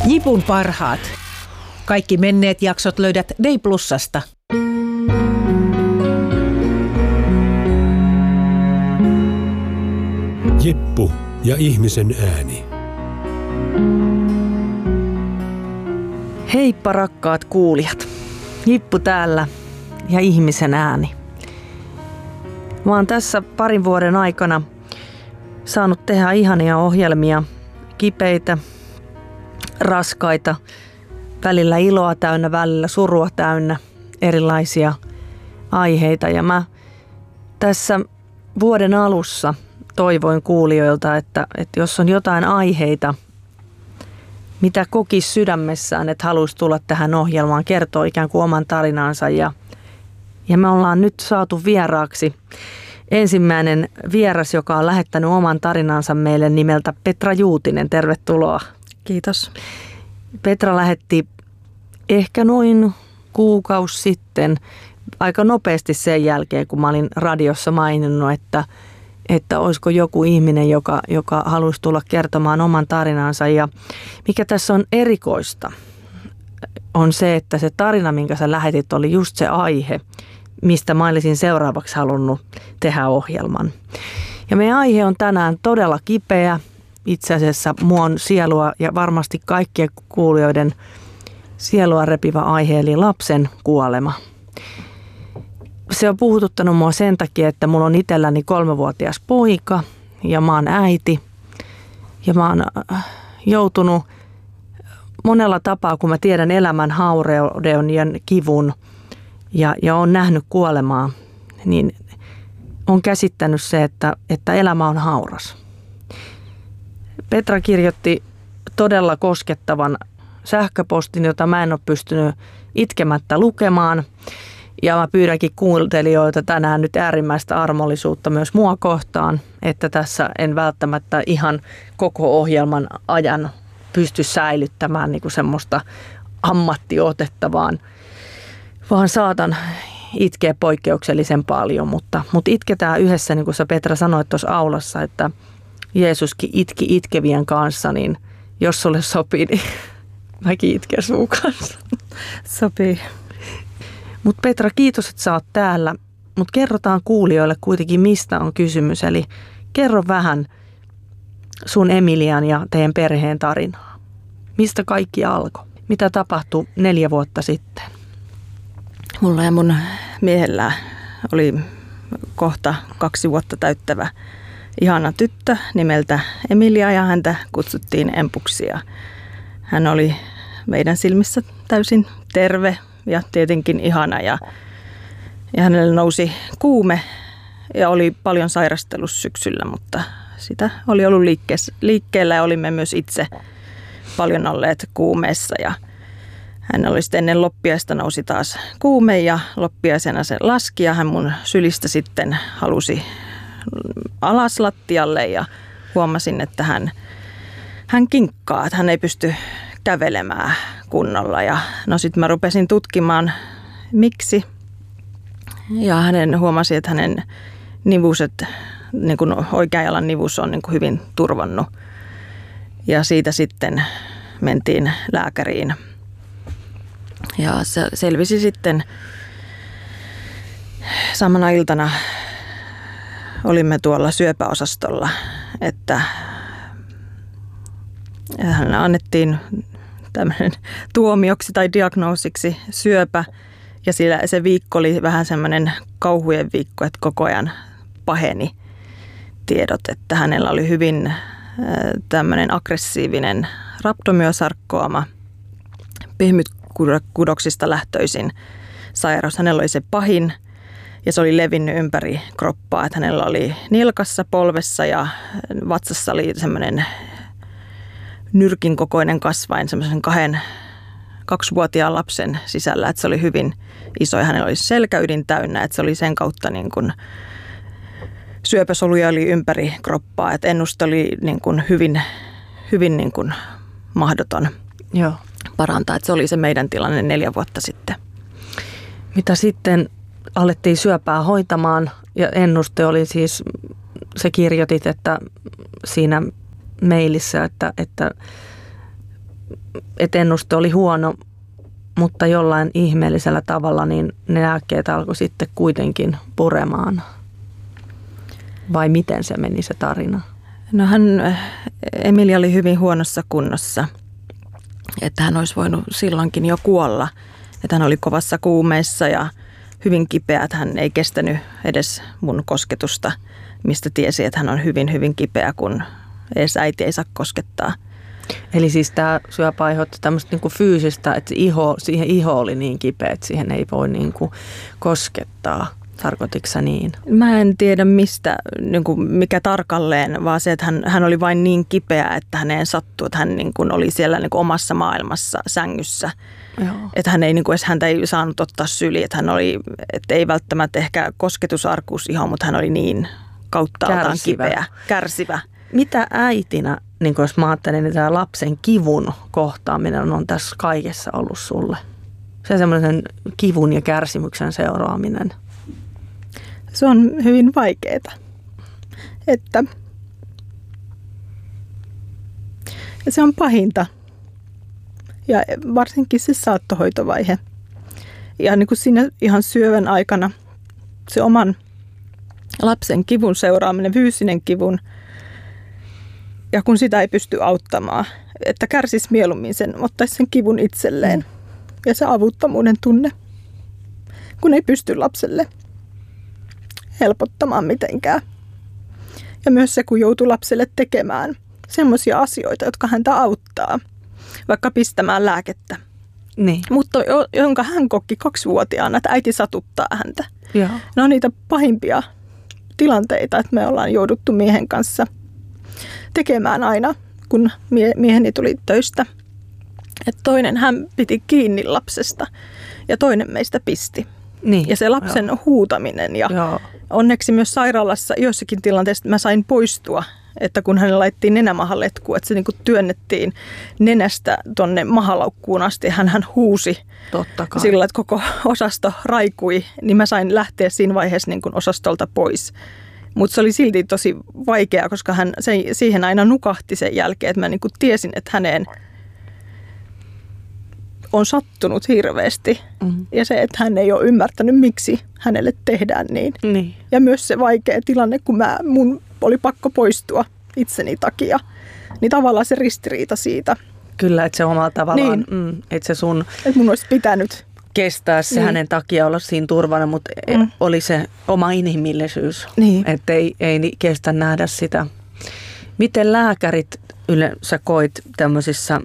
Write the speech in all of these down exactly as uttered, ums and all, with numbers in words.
Jipun parhaat. Kaikki menneet jaksot löydät Day Plusasta. Jippu ja ihmisen ääni. Heippa rakkaat kuulijat. Jippu täällä ja ihmisen ääni. Mä oon tässä parin vuoden aikana saanut tehdä ihania ohjelmia, kipeitä, raskaita, välillä iloa täynnä, välillä surua täynnä, erilaisia aiheita. Ja mä tässä vuoden alussa toivoin kuulijoilta, että, että jos on jotain aiheita, mitä kokisi sydämessään, että haluaisi tulla tähän ohjelmaan, kertoo ikään kuin oman tarinansa. Ja, ja me ollaan nyt saatu vieraaksi ensimmäinen vieras, joka on lähettänyt oman tarinansa meille nimeltä Petra Juutinen. Tervetuloa. Kiitos. Petra lähetti ehkä noin kuukausi sitten, aika nopeasti sen jälkeen, kun mä olin radiossa maininnut, että, että olisiko joku ihminen, joka, joka haluaisi tulla kertomaan oman tarinansa. Ja mikä tässä on erikoista, on se, että se tarina, minkä sä lähetit, oli just se aihe, mistä mä olisin seuraavaksi halunnut tehdä ohjelman. Ja meidän aihe on tänään todella kipeä. Itse asiassa muun sielua ja varmasti kaikkien kuulijoiden sielua repivä aihe, eli lapsen kuolema. Se on puhututtanut mua sen takia, että mulla on itselläni kolmevuotias poika ja mä oon äiti. Ja mä oon joutunut monella tapaa, kun mä tiedän elämän haureuden ja kivun ja, ja oon nähnyt kuolemaa, niin on käsittänyt se, että, että elämä on hauras. Petra kirjoitti todella koskettavan sähköpostin, jota mä en ole pystynyt itkemättä lukemaan. Ja mä pyydänkin kuuntelijoita tänään nyt äärimmäistä armollisuutta myös mua kohtaan, että tässä en välttämättä ihan koko ohjelman ajan pysty säilyttämään niin kuin semmoista ammattiotetta, vaan, vaan saatan itkeä poikkeuksellisen paljon. Mutta, mutta itketään yhdessä, niin kuin sä Petra sanoit tuossa aulassa, että Jeesuskin itki itkevien kanssa, niin jos sulle sopii, niin mäkin itken sun kanssa. Sopii. Mutta Petra, kiitos, että sä oot täällä. Mutta kerrotaan kuulijoille kuitenkin, mistä on kysymys. Eli kerro vähän sun Emilian ja teidän perheen tarinaa. Mistä kaikki alkoi? Mitä tapahtui neljä vuotta sitten? Mulla ja mun miehellä oli kohta kaksi vuotta täyttävä ihana tyttö nimeltä Emilia ja häntä kutsuttiin Empuksi. Ja hän oli meidän silmissä täysin terve ja tietenkin ihana ja, ja hänelle nousi kuume ja oli paljon sairastellut syksyllä, mutta sitä oli ollut liikkeellä ja olimme myös itse paljon olleet kuumeessa. Ja hän oli sitten ennen loppiaista nousi taas kuume ja loppiaisena se laski ja hän mun sylistä sitten halusi alas lattialle ja huomasin, että hän, hän kinkkaa, että hän ei pysty kävelemään kunnolla. Ja no sitten mä rupesin tutkimaan, miksi. Ja hänen huomasi, että hänen nivuset, niin kuin oikean jalan nivus on niin kuin hyvin turvannut. Ja siitä sitten mentiin lääkäriin. Ja se selvisi sitten samana iltana olimme tuolla syöpäosastolla, että hänelle annettiin tämmöinen tuomioksi tai diagnoosiksi syöpä. Ja sillä se viikko oli vähän semmoinen kauhujen viikko, että koko ajan paheni tiedot, että hänellä oli hyvin tämmöinen aggressiivinen rhabdomyosarkooma, pehmytkudoksista lähtöisin sairaus. Hänellä oli se pahin. Ja se oli levinnyt ympäri kroppaa, että hänellä oli nilkassa, polvessa ja vatsassa oli semmoinen nyrkin kokoinen kasvain semmoisen kahden, kaksivuotiaan lapsen sisällä, että se oli hyvin iso ja hänellä oli selkäydin täynnä, että se oli sen kautta niin kuin syöpäsoluja oli ympäri kroppaa, että ennuste oli niin kuin hyvin, hyvin niin kuin mahdoton Joo. parantaa, että se oli se meidän tilanne neljä vuotta sitten. Mitä sitten alettiin syöpää hoitamaan ja ennuste oli siis, se kirjoitit, että siinä mailissa, että, että että ennuste oli huono, mutta jollain ihmeellisellä tavalla niin ne lääkkeet alkoi sitten kuitenkin puremaan. Vai miten se meni se tarina? No hän, Emilia oli hyvin huonossa kunnossa, että hän olisi voinut silloinkin jo kuolla. Että hän oli kovassa kuumeissa ja hyvin kipeä, että hän ei kestänyt edes mun kosketusta, mistä tiesi, että hän on hyvin, hyvin kipeä, kun edes äiti ei saa koskettaa. Eli siis tämä syöpä aiheutti tämmöistä niinku fyysistä, että iho, siihen iho oli niin kipeä, että siihen ei voi niinku koskettaa. Tarkoititko sä niin? Mä en tiedä mistä, niin kuin mikä tarkalleen, vaan se, että hän, hän oli vain niin kipeä, että häneen sattui, että hän niin kuin oli siellä niin kuin omassa maailmassa sängyssä. Joo. Että hän ei, niin kuin edes häntä ei saanut ottaa syliin, että hän oli, että ei välttämättä ehkä kosketusarkuus ihan, mutta hän oli niin kauttaaltaan kipeä, kärsivä. Mitä äitinä, niin jos mä ajattelen, niin tämä lapsen kivun kohtaaminen on tässä kaikessa ollut sulle? Se semmoisen kivun ja kärsimyksen seuraaminen. Se on hyvin vaikeaa, että ja se on pahinta ja varsinkin se saattohoitovaihe. Ja niin kuin siinä ihan syövän aikana se oman lapsen kivun seuraaminen, fyysinen kivun, ja kun sitä ei pysty auttamaan, että kärsisi mieluummin sen, ottaisi sen kivun itselleen ja se avuttomuuden tunne, kun ei pysty lapselle helpottamaan mitenkään. Ja myös se, kun joutuu lapselle tekemään semmoisia asioita, jotka häntä auttaa, vaikka pistämään lääkettä. Niin. Mutta jonka hän koki kaksivuotiaana, että äiti satuttaa häntä. Joo. Ne on niitä pahimpia tilanteita, että me ollaan jouduttu miehen kanssa tekemään aina, kun mie- mieheni tuli töistä. Että toinen hän piti kiinni lapsesta ja toinen meistä pisti. Niin. Ja se lapsen Joo. huutaminen ja Joo. onneksi myös sairaalassa joissakin tilanteissa mä sain poistua, että kun hänelle laitettiin nenämahaletku, että se niin kuin työnnettiin nenästä tonne mahalaukkuun asti, hän, hän huusi sillä, että koko osasto raikui, niin mä sain lähteä siinä vaiheessa niin kuin osastolta pois. Mutta se oli silti tosi vaikeaa, koska hän se, siihen aina nukahti sen jälkeen, että mä niin kuin tiesin, että häneen on sattunut hirveästi. Mm-hmm. Ja se, että hän ei ole ymmärtänyt, miksi hänelle tehdään niin. niin. Ja myös se vaikea tilanne, kun mä, mun oli pakko poistua itseni takia. Niin tavallaan se ristiriita siitä. Kyllä, että se omalla tavallaan, niin. mm, että se sun... Että mun olisi pitänyt... Kestää se niin. hänen takia olla siinä turvana, mutta mm. oli se oma inhimillisyys. Niin. Että ei, ei kestä nähdä sitä. Miten lääkärit yleensä koit tämmöisissä...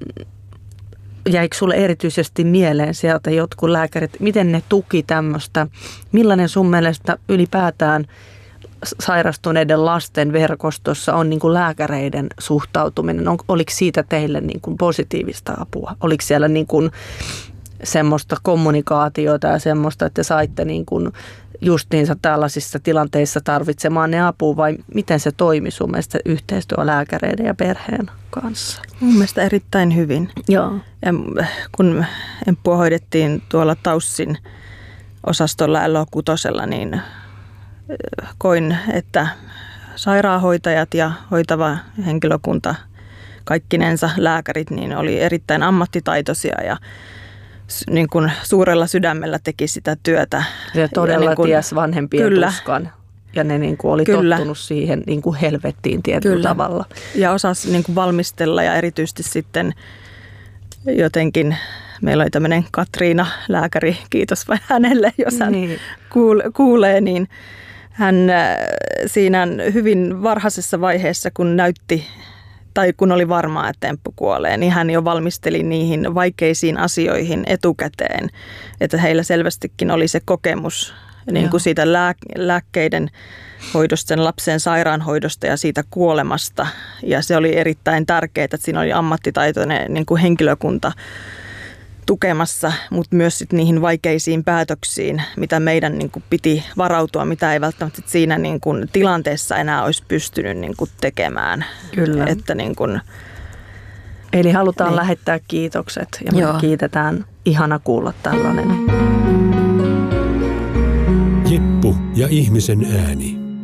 Jäikö sulle erityisesti mieleen sieltä jotkut lääkärit, miten ne tuki tämmöistä? Millainen sun mielestä ylipäätään sairastuneiden lasten verkostossa on niin kuin lääkäreiden suhtautuminen? On, oliko siitä teille niin kuin positiivista apua? Oliko siellä niin kuin semmoista kommunikaatiota ja semmoista, että saitte niin kuin justiinsa tällaisissa tilanteissa tarvitsemaan ne apua vai miten se toimi sun mielestä yhteistyö lääkäreiden ja perheen kanssa? Mun mielestä erittäin hyvin. Joo. Ja kun emppua hoidettiin tuolla Taussin osastolla L O kuusi, niin koin, että sairaanhoitajat ja hoitava henkilökunta, kaikkinensa lääkärit, niin oli erittäin ammattitaitoisia ja niin kuin suurella sydämellä teki sitä työtä. Se todella niin kuin, ties vanhempien kyllä, tuskan. Ja ne niin kuin oli kyllä. tottunut siihen niin kuin helvettiin tietyllä kyllä. tavalla. Ja osasi niin kuin valmistella ja erityisesti sitten jotenkin, meillä oli tämmöinen Katriina lääkäri, kiitos vain hänelle, jos hän niin. kuulee, niin hän siinä hyvin varhaisessa vaiheessa, kun näytti tai kun oli varmaa, että temppu kuolee, niin hän jo valmisteli niihin vaikeisiin asioihin etukäteen. Että heillä selvästikin oli se kokemus niin kuin siitä lääk- lääkkeiden hoidosta, sen lapsen sairaanhoidosta ja siitä kuolemasta. Ja se oli erittäin tärkeää, että siinä oli ammattitaitoinen niin kuin henkilökunta tukemassa, mutta myös sit niihin vaikeisiin päätöksiin, mitä meidän niin kuin piti varautua, mitä ei välttämättä siinä niin kuin tilanteessa enää olisi pystynyt niin kuin tekemään. Kyllä. Että niin kuin, eli halutaan niin. lähettää kiitokset ja me Joo. kiitetään. Ihana kuulla tällainen. Jippu ja ihmisen ääni.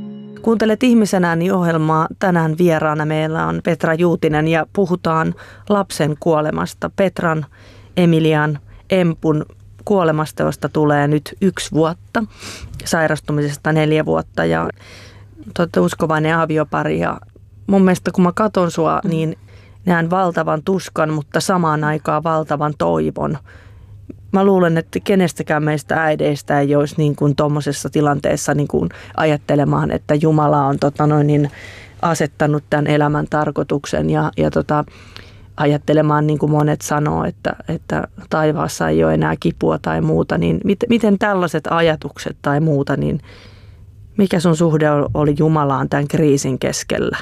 Kuuntelet Ihmisenääni ohjelmaa. Tänään vieraana meillä on Petra Juutinen ja puhutaan lapsen kuolemasta. Petran, Emilian, Empun kuolemasta, josta tulee nyt yksi vuotta, sairastumisesta neljä vuotta ja te olette uskovainen aviopari. Ja mun mielestä kun mä katon sua, niin näen valtavan tuskan, mutta samaan aikaan valtavan toivon. Mä luulen, että kenestäkään meistä äideistä ei olisi niin kuin tuommoisessa tilanteessa niin kuin ajattelemaan, että Jumala on tota noin, niin asettanut tämän elämän tarkoituksen ja, ja tota, ajattelemaan niin kuin monet sanoo, että, että taivaassa ei ole enää kipua tai muuta. Niin mit, miten tällaiset ajatukset tai muuta, niin mikä sun suhde oli Jumalaan tämän kriisin keskellä?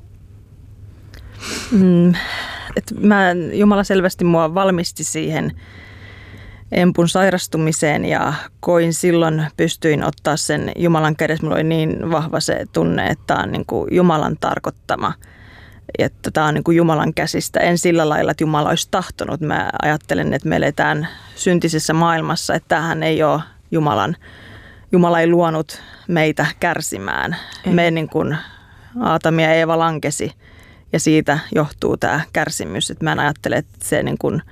Mm, et mä, Jumala selvästi mua valmisti siihen Empun sairastumiseen ja koin silloin, pystyin ottaa sen Jumalan kädessä. Mulla oli niin vahva se tunne, että tämä on niin kuin Jumalan tarkoittama, että tämä on niin kuin Jumalan käsistä. En sillä lailla, että Jumala olisi tahtonut. Mä ajattelen, että me eletään syntisessä maailmassa, että tämähän ei ole Jumalan, Jumala ei luonut meitä kärsimään. Ei. Me niin kuin Aatami ja Eeva lankesi ja siitä johtuu tämä kärsimys. Että mä en ajattele, että se niin kuin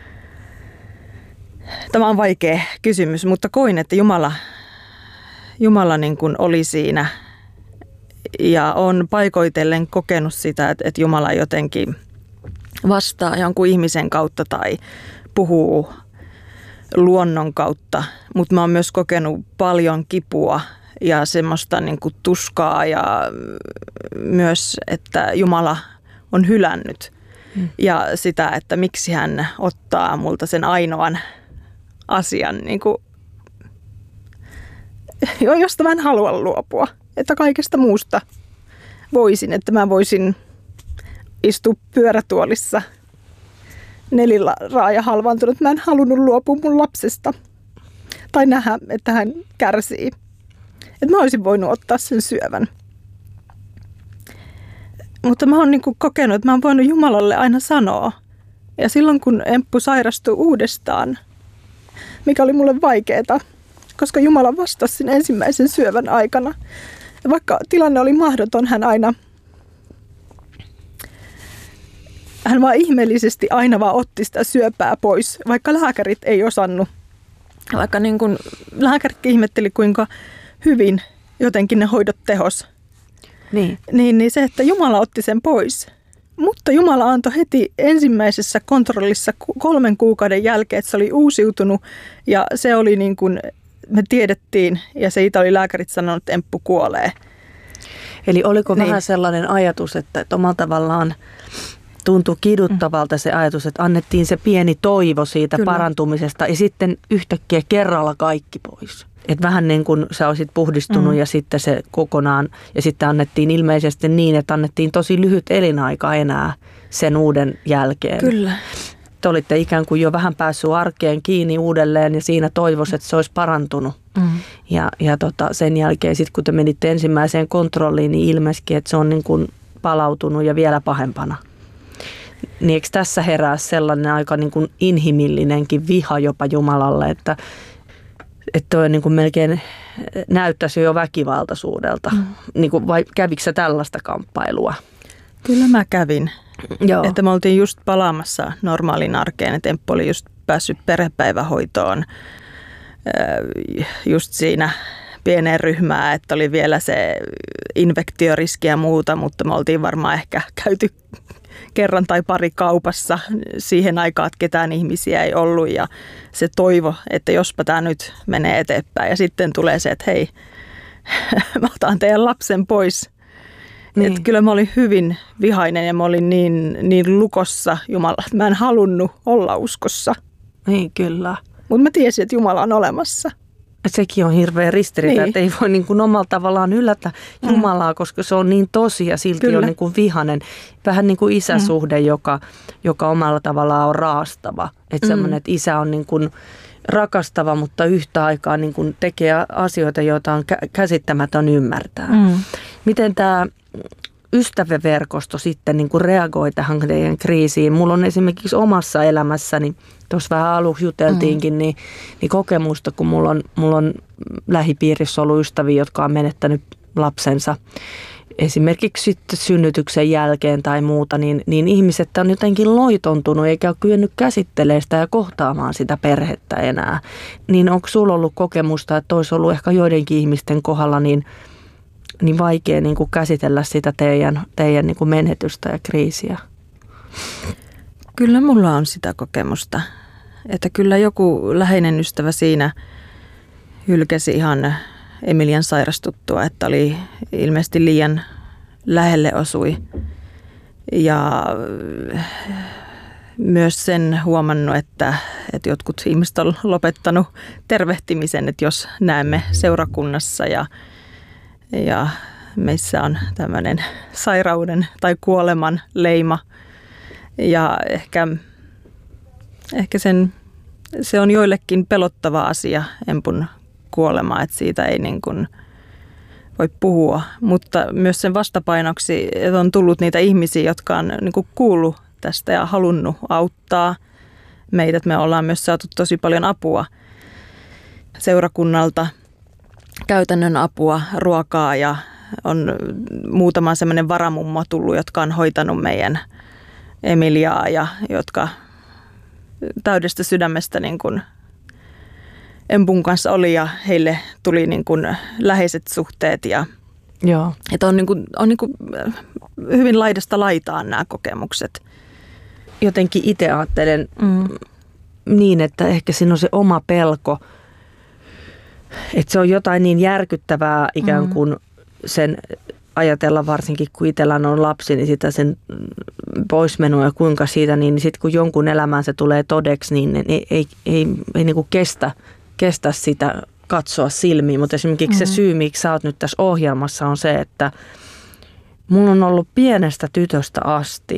tämä on vaikea kysymys, mutta koin, että Jumala, Jumala niin kuin oli siinä ja on paikoitellen kokenut sitä, että, että Jumala jotenkin vastaa jonkun ihmisen kautta tai puhuu luonnon kautta, mutta mä oon myös kokenut paljon kipua ja semmoista niin kuin tuskaa ja myös, että Jumala on hylännyt mm. ja sitä, että miksi hän ottaa multa sen ainoan asian, niin kuin, josta mä en halua luopua. Että kaikesta muusta voisin, että mä voisin istua pyörätuolissa neliraaja halvaantunut. Mä en halunnut luopua mun lapsesta tai nähdä, että hän kärsii. Että mä olisin voinut ottaa sen syövän. Mutta mä oon niin kuin kokenut, että mä oon voinut Jumalalle aina sanoa. Ja silloin kun Emppu sairastui uudestaan, mikä oli mulle vaikeaa, koska Jumala vastasi sen ensimmäisen syövän aikana. Ja vaikka tilanne oli mahdoton, hän aina, hän vaan ihmeellisesti aina vaan otti sitä syöpää pois, vaikka lääkärit ei osannut. Vaikka niin kuin lääkärit ihmetteli, kuinka hyvin jotenkin ne hoidot tehos. Niin. Niin, niin se, että Jumala otti sen pois. Mutta Jumala antoi heti ensimmäisessä kontrollissa kolmen kuukauden jälkeen, että se oli uusiutunut ja se oli niin kuin me tiedettiin ja siitä oli lääkärit sanonut, että Emppu kuolee. Eli oliko niin. vähän sellainen ajatus, että, että omalla tavallaan tuntui kiduttavalta se ajatus, että annettiin se pieni toivo siitä Kyllä. parantumisesta ja sitten yhtäkkiä kerralla kaikki pois. Että vähän niin kuin sä olisit puhdistunut mm. ja sitten se kokonaan, ja sitten annettiin ilmeisesti niin, että annettiin tosi lyhyt elinaika enää sen uuden jälkeen. Kyllä. Te olitte ikään kuin jo vähän päässyt arkeen kiinni uudelleen ja siinä toivoisi, että se olisi parantunut. Mm. Ja, ja tota, sen jälkeen sitten kun te menitte ensimmäiseen kontrolliin, niin ilmesikin, että se on niin kuin palautunut ja vielä pahempana. Niin eikö tässä herää sellainen aika niin kuin inhimillinenkin viha jopa Jumalalle, että että toi niin kuin melkein näyttäisi jo väkivaltaisuudelta. Mm. Niin kuin, vai kävikö sä tällaista kamppailua? Kyllä mä kävin. Joo. Että me oltiin just palaamassa normaalin arkeen, että Emppu oli just päässyt perhepäivähoitoon just siinä pieneen ryhmään, että oli vielä se infektioriski ja muuta, mutta me oltiin varmaan ehkä käyty kerran tai pari kaupassa siihen aikaan, että ketään ihmisiä ei ollut ja se toivo, että jospa tämä nyt menee eteenpäin ja sitten tulee se, että hei, mä otan teidän lapsen pois. Niin. Että kyllä mä olin hyvin vihainen ja mä olin niin, niin lukossa Jumala, että mä en halunnut olla uskossa. Niin, kyllä. Mutta mä tiesin, että Jumala on olemassa. Sekin on hirveä ristiriita, niin. Että ei voi niin kuin omalla tavallaan yllätä Jumalaa, mm. koska se on niin tosi ja silti Kyllä. on niin kuin vihainen. Vähän niin kuin isäsuhde, mm. joka, joka omalla tavallaan on raastava. Että mm. semmoinen, että isä on niin kuin rakastava, mutta yhtä aikaa niin kuin tekee asioita, joita on käsittämätön ymmärtää. Mm. Miten tämä ystäväverkosto sitten niin kuin reagoi tähän teidän kriisiin? Mulla on esimerkiksi omassa elämässäni, tuossa vähän aluksi juteltiinkin, mm. niin, niin kokemusta, kun mulla on, mulla on lähipiirissä ollut ystäviä, jotka on menettänyt lapsensa esimerkiksi sitten synnytyksen jälkeen tai muuta, niin, niin ihmiset on jotenkin loitontunut eikä ole kyennyt käsittelemään sitä ja kohtaamaan sitä perhettä enää. Niin onko sulla ollut kokemusta, että olisi ollut ehkä joidenkin ihmisten kohdalla niin, niin vaikea niin kuin käsitellä sitä teidän, teidän niin kuin menetystä ja kriisiä? Kyllä mulla on sitä kokemusta, että kyllä joku läheinen ystävä siinä hylkäsi ihan Emilian sairastuttua, että oli ilmeisesti liian lähelle osui. Ja myös sen huomannut, että, että jotkut ihmiset on lopettanut tervehtimisen, että jos näemme seurakunnassa ja, ja meissä on tämmöinen sairauden tai kuoleman leima. Ja ehkä, ehkä sen, se on joillekin pelottava asia, empun kuolema, että siitä ei niin kuin voi puhua, mutta myös sen vastapainoksi että on tullut niitä ihmisiä, jotka on niin kuin kuullut tästä ja halunnut auttaa meitä. Me ollaan myös saatu tosi paljon apua seurakunnalta, käytännön apua, ruokaa ja on muutama semmoinen varamummo tullut, jotka on hoitanut meidän Emiliaa ja jotka täydestä sydämestä niin kuin empun kanssa oli ja heille tuli niin kuin läheiset suhteet ja Joo. Että on, niin kuin, on niin kuin hyvin laidasta laitaan nämä kokemukset. Jotenkin itse ajattelen mm. niin, että ehkä siinä on se oma pelko, että se on jotain niin järkyttävää ikään kuin mm. sen ajatella varsinkin, kun itsellä on lapsi, niin sitä sen poismenua ja kuinka siitä, niin sitten kun jonkun elämään se tulee todeksi, niin ei, ei, ei, ei niin kuin kestä, kestä sitä katsoa silmiin. Mutta esimerkiksi mm-hmm. se syy, miksi sä oot nyt tässä ohjelmassa, on se, että mulla on ollut pienestä tytöstä asti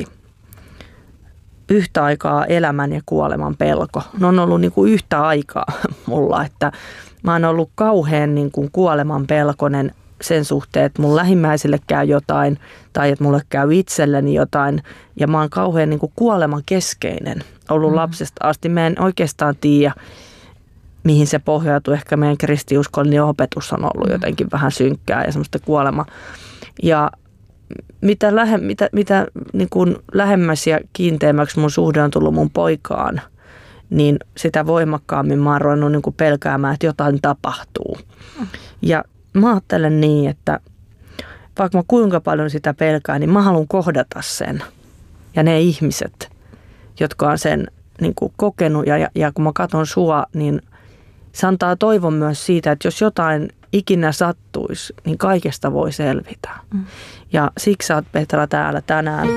yhtä aikaa elämän ja kuoleman pelko. Ne on ollut niin kuin yhtä aikaa mulla, että mä oon ollut kauhean niin kuin kuoleman pelkonen sen suhteen, että mun lähimmäisille käy jotain tai että mulle käy itselleni jotain. Ja mä oon kauhean niin kuin kuoleman keskeinen ollut mm. lapsesta asti. Mä en oikeastaan tiedä, mihin se pohjautuu. Ehkä meidän kristiuskollinen opetus on ollut jotenkin vähän synkkää ja semmoista kuolema. Ja mitä, lähe, mitä, mitä niin kuin lähemmäs ja kiinteämmäksi mun suhde on tullut mun poikaan, niin sitä voimakkaammin mä oon ruvennut niin kuin pelkäämään, että jotain tapahtuu. Mm. Ja mä ajattelen niin, että vaikka mä kuinka paljon sitä pelkään, niin mä haluan kohdata sen. Ja ne ihmiset, jotka on sen niin kuin kokenut. Ja, ja, ja kun mä katson sua, niin se antaa toivon myös siitä, että jos jotain ikinä sattuisi, niin kaikesta voi selvitä. Mm. Ja siksi sä oot, Petra, täällä tänään.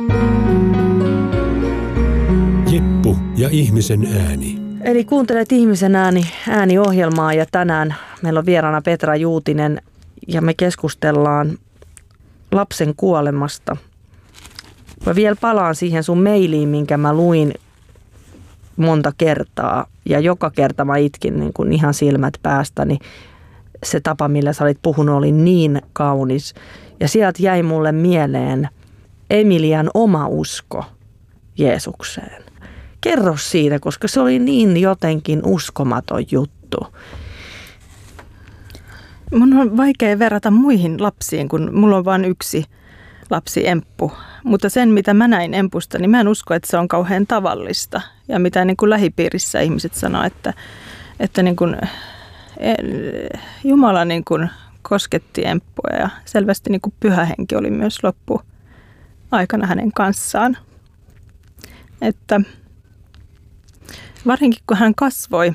Jippu ja ihmisen ääni. Eli kuuntelet Ihmisen ääni, ääniohjelmaa ja tänään meillä on vieraana Petra Juutinen ja me keskustellaan lapsen kuolemasta. Mä vielä palaan siihen sun mailiin, minkä mä luin monta kertaa ja joka kerta mä itkin niin kuin ihan silmät päästäni. Se tapa, millä sä olit puhunut, oli niin kaunis. Ja sieltä jäi mulle mieleen Emilian oma usko Jeesukseen. Kerro siitä, koska se oli niin jotenkin uskomaton juttu. Mun on vaikea verrata muihin lapsiin, kun mulla on vain yksi lapsi, Emppu. Mutta sen, mitä mä näin Empusta, niin mä en usko, että se on kauhean tavallista. Ja mitä niin kuin lähipiirissä ihmiset sanoo, että, että niin kuin, Jumala niin kuin kosketti Emppua ja selvästi niin kuin Pyhä Henki oli myös loppu aikana hänen kanssaan. Että varsinkin kun hän kasvoi,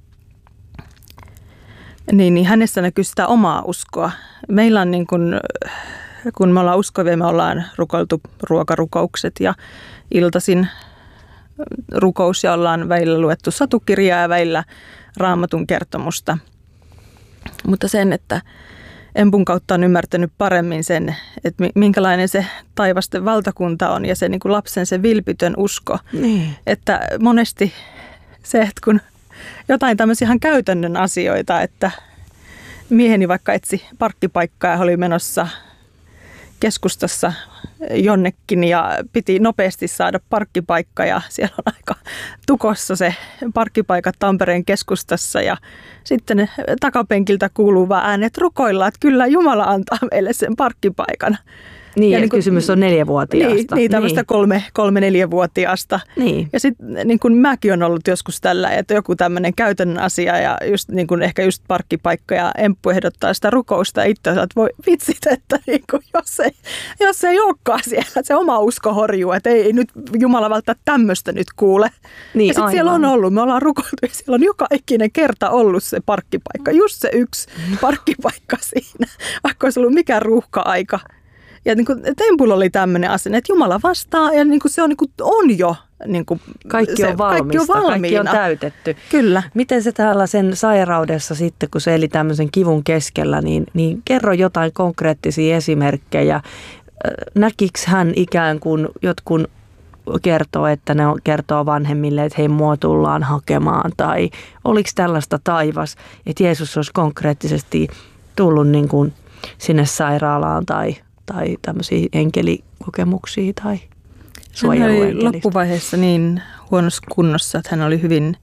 niin, niin hänessä näkyy sitä omaa uskoa. Meillä on niin kuin, kun me ollaan uskovia, me ollaan rukoiltu ruokarukoukset ja iltaisin rukous ja ollaan välillä luettu satukirjaa ja välillä Raamatun kertomusta. Mutta sen, että Empun kautta on ymmärtänyt paremmin sen, että minkälainen se taivasten valtakunta on ja se niin kuin lapsen se vilpitön usko. Niin. Että monesti se, että kun jotain tämmöisiä ihan käytännön asioita, että mieheni vaikka etsi parkkipaikkaa ja oli menossa keskustassa jonnekin ja piti nopeasti saada parkkipaikka ja siellä on aika tukossa se parkkipaikat Tampereen keskustassa ja sitten takapenkiltä kuuluu vaan äänet rukoilla, että kyllä Jumala antaa meille sen parkkipaikan. Niin, ja niin kuin, kysymys on neljävuotiaasta. Niin, niin tämmöistä niin. kolme, kolme neljävuotiaasta. Niin. Ja sitten niin kuin mäkin olen ollut joskus tällä, että joku tämmöinen käytännön asia ja just, niin kuin ehkä just parkkipaikka ja Emppu ehdottaa sitä rukousta ja itse että voi vitsit, että niin kuin, jos, ei, jos ei olekaan siellä, se oma usko horjuu, että ei, ei nyt Jumala välttämättä tämmöistä nyt kuule. Niin, ja sitten siellä on ollut, me ollaan rukoiltu ja siellä on joka ikinen kerta ollut se parkkipaikka, just se yksi parkkipaikka siinä, vaikka olisi ollut mikään ruuhka-aika. Ja niin kuin Tempulla oli tämmöinen asenne, että Jumala vastaa ja niin kuin se on, niin kuin, on jo. Niin kuin kaikki, se, on valmista, kaikki on valmiina. Kaikki on täytetty. Kyllä. Miten se täällä sen sairaudessa sitten, kun se eli tämmöisen kivun keskellä, niin, niin kerro jotain konkreettisia esimerkkejä. Näkikö hän ikään kuin jotkun kertoo, että ne kertoo vanhemmille, että hei, mua tullaan hakemaan? Tai oliko tällaista taivas, että Jeesus olisi konkreettisesti tullut niin kuin sinne sairaalaan tai... tai tämmöisiä enkelikokemuksia tai suojeluenkelistä? Hän oli loppuvaiheessa niin huonossa kunnossa, että hän oli hyvin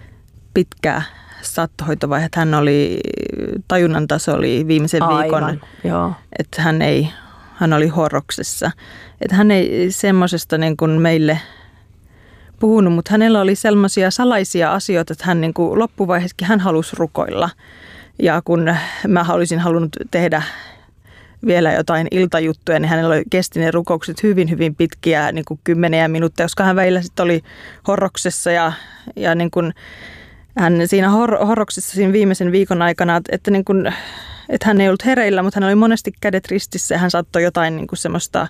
pitkä saattohoitovaihe. Hän oli, tajunnan taso oli viimeisen Aivan, viikon, joo. että hän, ei, hän oli horroksessa. Että hän ei semmoisesta niin kuin meille puhunut, mutta hänellä oli sellaisia salaisia asioita, että hän niin kuin loppuvaiheessakin hän halusi rukoilla. Ja kun mä olisin halunnut tehdä vielä jotain iltajuttuja, niin hänellä kesti ne rukoukset hyvin, hyvin pitkiä, niin kuin kymmeniä minuutteja, koska hän välillä sitten oli horroksessa ja, ja niin kuin hän siinä hor- horroksessa siinä viimeisen viikon aikana, että, että, niin kuin, että hän ei ollut hereillä, mutta hän oli monesti kädet ristissä ja hän saattoi jotain niin kuin semmoista,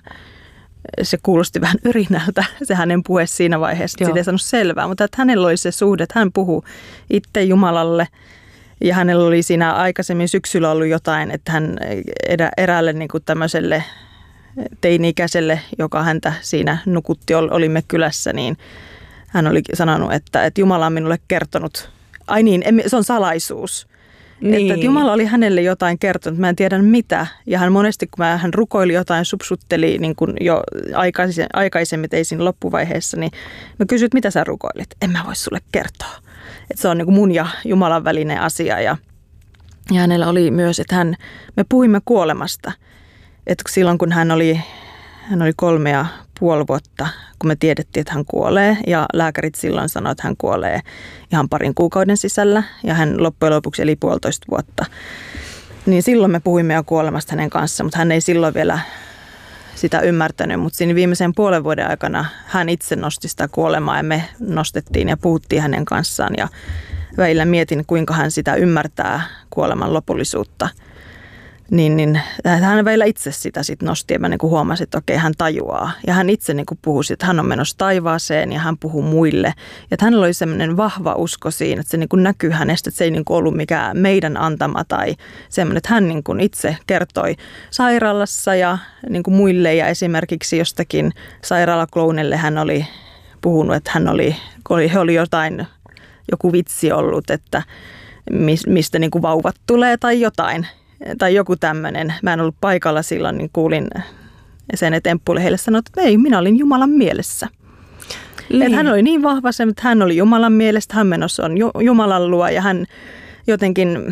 se kuulosti vähän yrinältä, se hänen puhe siinä vaiheessa, että siitä ei saanut selvää, mutta että hänellä oli se suhde, että hän puhui itse Jumalalle. Ja hänellä oli siinä aikaisemmin syksyllä ollut jotain, että hän eräälle niin kuin tämmöiselle teini-ikäiselle, joka häntä siinä nukutti, olimme kylässä, niin hän oli sanonut, että, että Jumala on minulle kertonut, ai niin, se on salaisuus. Niin. Että, että Jumala oli hänelle jotain kertonut, mä en tiedä mitä. Ja hän monesti, kun hän rukoili jotain, supsutteli niin kuin jo aikaisemmin, aikaisemmin ei siinä loppuvaiheessa, niin mä kysyin, mitä sä rukoilit? En mä voi sulle kertoa. Että se on niin kuin mun ja Jumalan välinen asia. Ja, ja hänellä oli myös, että hän, me puhuimme kuolemasta. Että silloin kun hän oli, hän oli kolme ja puoli vuotta, kun me tiedettiin, että hän kuolee. Ja lääkärit silloin sanoivat, että hän kuolee ihan parin kuukauden sisällä. Ja hän loppujen lopuksi eli puolitoista vuotta. Niin silloin me puhuimme jo kuolemasta hänen kanssaan, mutta hän ei silloin vielä sitä ymmärtänyt, mutta siinä viimeisen puolen vuoden aikana hän itse nosti sitä kuolemaa ja me nostettiin ja puhuttiin hänen kanssaan ja välillä mietin, kuinka hän sitä ymmärtää kuoleman lopullisuutta. Niin, niin hän välillä itse sitä sitten nosti ja mä niin kuin huomasin, että okei, hän tajuaa. Ja hän itse niin kuin puhui, että hän on menossa taivaaseen ja hän puhuu muille. Ja että hänellä oli semmoinen vahva usko siinä, että se niin kuin näkyy hänestä, että se ei niin kuin ollut mikään meidän antama tai semmoinen, että hän niin kuin itse kertoi sairaalassa ja niin kuin muille. Ja esimerkiksi jostakin sairaalaklounelle hän oli puhunut, että hän oli, he oli jotain, joku vitsi ollut, että mistä niin kuin vauvat tulee tai jotain. Tai joku tämmöinen. Mä en ollut paikalla silloin, niin kuulin sen, että Emppulle heille sanoi, että ei, minä olin Jumalan mielessä. Niin. Hän oli niin vahva se, että hän oli Jumalan mielestä, hän menossa on Jumalan luo ja hän jotenkin,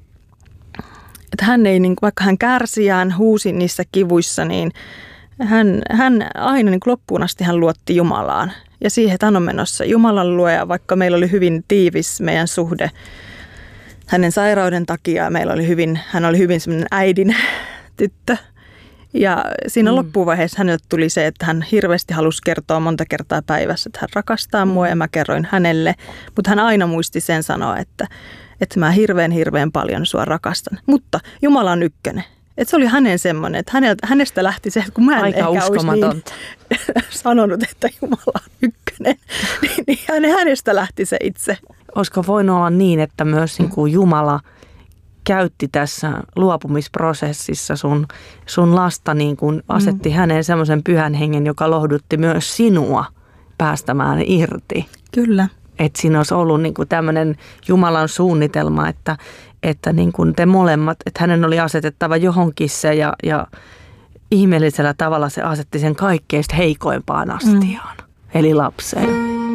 että hän ei, niin, vaikka hän kärsi ja hän huusi niissä kivuissa, niin hän, hän aina niin loppuun asti hän luotti Jumalaan. Ja siihen, että hän on menossa Jumalan luo ja vaikka meillä oli hyvin tiivis meidän suhde, hänen sairauden takia meillä oli hyvin, hän oli hyvin semmoinen äidin tyttö. Ja siinä mm. loppuvaiheessa hänelle tuli se, että hän hirveästi halusi kertoa monta kertaa päivässä, että hän rakastaa mua ja mä kerroin hänelle. Mutta hän aina muisti sen sanoa, että, että mä hirveän hirveän paljon sua rakastan. Mutta Jumala on ykkönen. Että se oli hänen semmoinen, että häneltä, hänestä lähti se, että kun mä en aika ehkä olisi niin sanonut, että Jumala on ykkönen, niin, niin hänestä lähti se itse. Olisiko voinut olla niin, että myös niin kuin Jumala käytti tässä luopumisprosessissa sun, sun lasta, niin kuin asetti mm. häneen semmoisen pyhän hengen, joka lohdutti myös sinua päästämään irti? Kyllä. Että siinä olisi ollut niin kuin tämmöinen Jumalan suunnitelma, että, että niin kuin te molemmat, että hänen oli asetettava johonkin se ja, ja ihmeellisellä tavalla se asetti sen kaikkein heikoimpaan astiaan, mm. eli lapseen.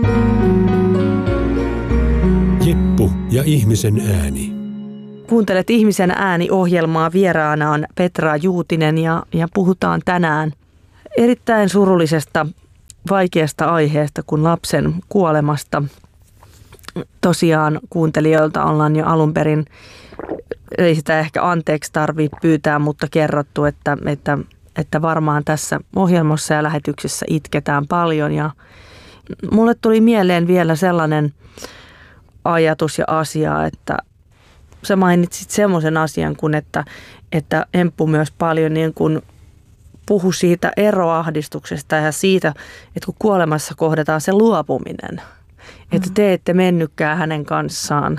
Jeppu ja ihmisen ääni. Kuuntelet Ihmisen ääni-ohjelmaa. Vieraana on Petra Juutinen ja, ja puhutaan tänään erittäin surullisesta, vaikeasta aiheesta kuin lapsen kuolemasta. Tosiaan kuuntelijoilta ollaan jo alun perin, ei sitä ehkä anteeksi tarvitse pyytää, mutta kerrottu, että, että, että varmaan tässä ohjelmassa ja lähetyksessä itketään paljon. Ja mulle tuli mieleen vielä sellainen ajatus ja asia, että sä mainitsit semmoisen asian, kun että, että Emppu myös paljon niin kuin puhui siitä eroahdistuksesta ja siitä, että kun kuolemassa kohdataan se luopuminen, että te ette mennytkään hänen kanssaan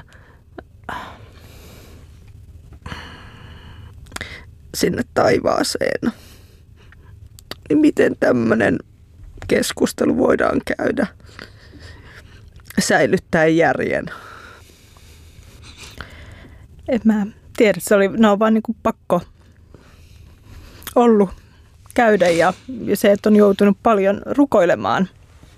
sinne taivaaseen. Niin miten tämmöinen keskustelu voidaan käydä säilyttäen järjen? En mä tiedä, se oli, ne on vaan niin kuin pakko ollut käydä ja, ja se, että on joutunut paljon rukoilemaan.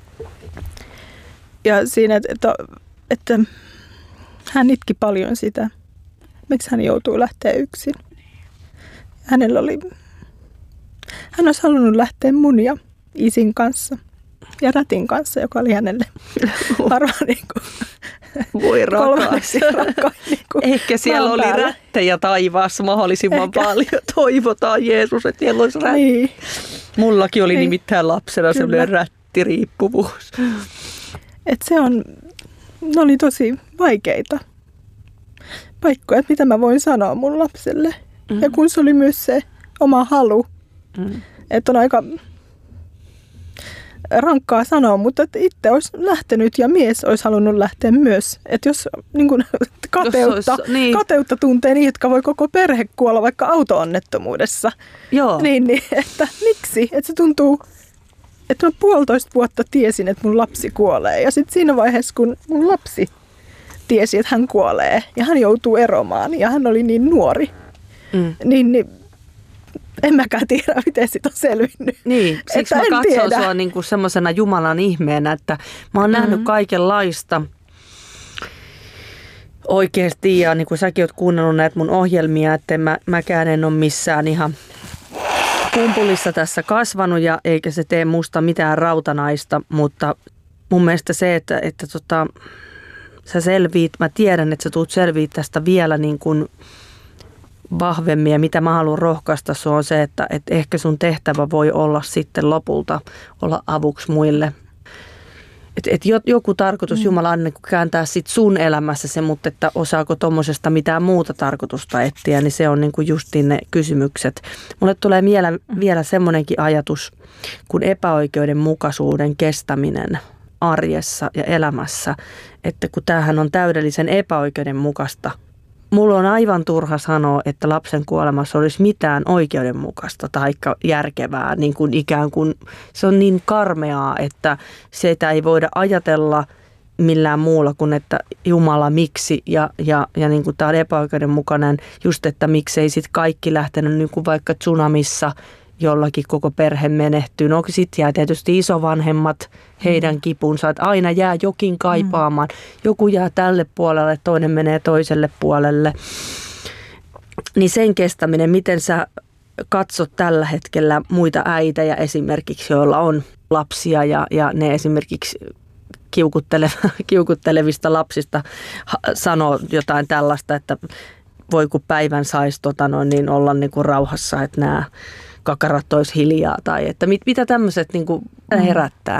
Ja siinä, että, että, että hän itki paljon sitä, miksi hän joutui lähteä yksin. Hänellä oli, hän olisi halunnut lähteä mun ja isin kanssa ja Rätin kanssa, joka oli hänelle varmaan niin kuin voi rakas. Niin ehkä siellä oli päällä rättejä taivaassa mahdollisimman ehkä paljon. Toivotaan Jeesus, että siellä olisi rätti. Niin. Mullakin oli Ei. nimittäin lapsena sellainen rättiriippuvuus. Et se on, ne oli tosi vaikeita paikkoja, että mitä mä voin sanoa mun lapselle. Mm. Ja kun se oli myös se oma halu, mm. että on aika rankkaa sanoa, mutta että itse olisi lähtenyt ja mies olisi halunnut lähteä myös. Että jos niin kuin, kateutta, jos olisi, niin. kateutta tuntee niin, jotka voi koko perhe kuolla vaikka auto-onnettomuudessa, Joo. Niin, niin että miksi? Että se tuntuu, että mä puolitoista vuotta tiesin, että mun lapsi kuolee. Ja sitten siinä vaiheessa, kun mun lapsi tiesi, että hän kuolee ja hän joutuu eromaan ja hän oli niin nuori, mm. niin, niin en mäkään tiedä, miten sit on selvinnyt. Niin, siksi mä katson sua niinku semmoisena Jumalan ihmeenä, että mä oon mm-hmm. nähnyt kaikenlaista oikeasti. Ja niin kuin säkin oot kuunnellut näitä mun ohjelmia, että mä, mäkään en ole missään ihan pumpulissa tässä kasvanut ja eikä se tee musta mitään rautanaista. Mutta mun mielestä se, että, että tota, sä selviit, mä tiedän, että sä tuut selviit tästä vielä niin kuin vahvemmin ja mitä mä haluan rohkaista sua on se, että, että ehkä sun tehtävä voi olla sitten lopulta olla avuksi muille. Että et joku tarkoitus mm. Jumala on niin kääntää sit sun elämässä se, mutta että osaako tommosesta mitään muuta tarkoitusta etsiä, niin se on niin kuin justiin ne kysymykset. Mulle tulee vielä, vielä semmoinenkin ajatus kuin epäoikeudenmukaisuuden kestäminen arjessa ja elämässä, että kun tämähän on täydellisen epäoikeudenmukaista. Mulla on aivan turha sanoa, että lapsen kuolemassa olisi mitään oikeudenmukaista tai järkevää, niin kuin ikään kuin se on niin karmeaa, että sitä ei voida ajatella millään muulla kuin, että Jumala miksi ja, ja, ja niin kuin tämä on epäoikeudenmukainen just, että miksei sitten kaikki lähtenyt niin kuin vaikka tsunamissa jollakin koko perhe menehtyy. No sitten jää tietysti isovanhemmat, heidän kipunsa, että aina jää jokin kaipaamaan. Joku jää tälle puolelle, toinen menee toiselle puolelle. Niin sen kestäminen, miten sä katsot tällä hetkellä muita äitejä esimerkiksi, joilla on lapsia ja, ja ne esimerkiksi kiukuttelevista lapsista sanoo jotain tällaista, että voi kun päivän saisi tota noin, niin olla niin kuin rauhassa, että nämä kakarat olisi hiljaa tai että mit, mitä tämmöiset niin kuin herättää?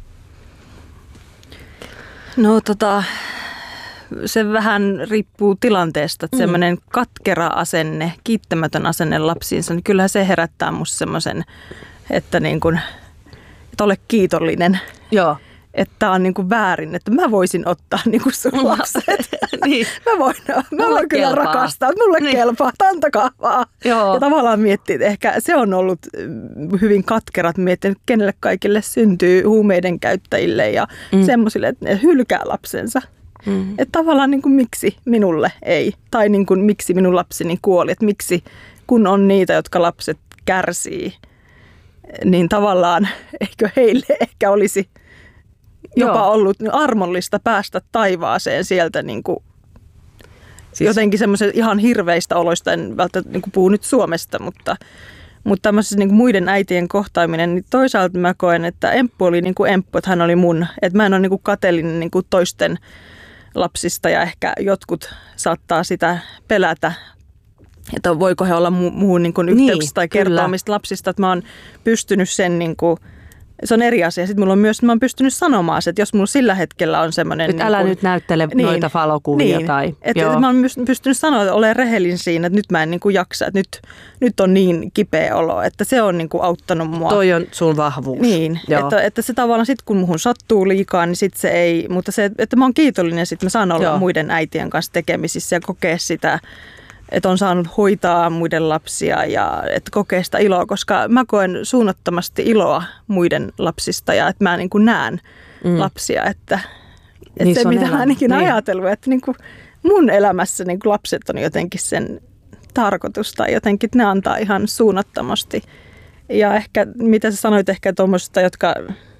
No tota, se vähän riippuu tilanteesta, että mm. semmoinen katkera asenne, kiittämätön asenne lapsiinsa, niin kyllähän se herättää musta semmoisen, että niin kuin, että ole kiitollinen. Joo. Että on niin kuin väärin, että mä voisin ottaa niin kuin sun lapset. Niin. Mä voin, mä voin kyllä kelpaa. rakastaa, mulle niin. kelpaa, antakaa vaan. Joo. Ja tavallaan miettii, että ehkä se on ollut hyvin katkerat miettinyt, kenelle kaikille syntyy huumeiden käyttäjille ja mm. semmoisille, että ne hylkää lapsensa. Mm. Että tavallaan niin kuin miksi minulle ei, tai niin kuin miksi minun lapseni kuoli, että miksi kun on niitä, jotka lapset kärsii, niin tavallaan eikö heille ehkä olisi jopa Joo. ollut armollista päästä taivaaseen sieltä niin kuin siis jotenkin semmoisen ihan hirveistä oloista, en välttämättä niin kuin puhu nyt Suomesta, mutta, mutta tämmöisessä niin kuin muiden äitien kohtaaminen, niin toisaalta mä koen, että Emppu oli niin kuin Emppu, että hän oli mun, että mä en ole niin kuin kateellinen niin kuin toisten lapsista ja ehkä jotkut saattaa sitä pelätä, että voiko he olla mu- muuhun niin kuin yhteyksissä niin, tai kertoa kyllä. mistä lapsista, että mä oon pystynyt sen niin kuin, se on eri asia. Sitten mulla on myös, mä oon pystynyt sanomaan se, että jos mulla sillä hetkellä on semmoinen... Nyt niin älä kun, nyt näyttele niin, noita valokuvia niin, tai... Että et mä oon pystynyt sanoa, että olen rehellinen siinä, että nyt mä en niin kuin jaksa, että nyt, nyt on niin kipeä olo, että se on niin kuin auttanut mua. Toi on sun vahvuus. Niin, että, että se tavallaan sitten kun muhun sattuu liikaa, niin sitten se ei... Mutta se, että mä oon kiitollinen, sitten mä saan olla Joo. muiden äitien kanssa tekemisissä ja kokea sitä... Että on saanut hoitaa muiden lapsia ja että kokee sitä iloa, koska mä koen suunnattomasti iloa muiden lapsista ja että mä niin kuin näen mm. lapsia. Että, että niin se, mitä mä ainakin niin. ajatellut, että niin kuin mun elämässä niin kuin lapset on jotenkin sen tarkoitus tai jotenkin ne antaa ihan suunnattomasti. Ja ehkä, mitä sä sanoit ehkä tuommoista, jotka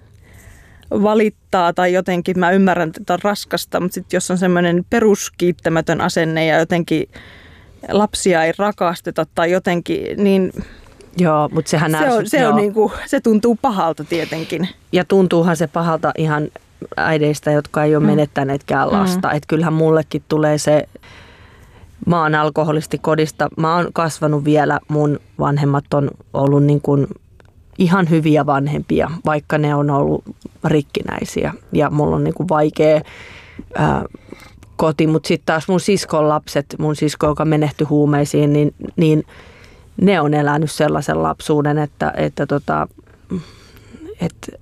valittaa tai jotenkin, mä ymmärrän, että on raskasta, mutta sitten jos on semmoinen peruskiittämätön asenne ja jotenkin lapsia ei rakasteta tai jotenkin, niin Joo, mutta sehän se, on, se, on niin kuin, se tuntuu pahalta tietenkin. Ja tuntuuhan se pahalta ihan äideistä, jotka ei ole mm. menettäneetkään lasta. Mm. Että kyllähän mullekin tulee se, mä oon alkoholisti kodista, mä oon kasvanut vielä, mun vanhemmat on ollut niin kuin ihan hyviä vanhempia, vaikka ne on ollut rikkinäisiä. Ja mulla on niin kuin vaikea... Ää, koti, mutta sitten taas mun siskon lapset, mun sisko, joka menehtyi huumeisiin, niin, niin ne on elänyt sellaisen lapsuuden, että, että, tota, että,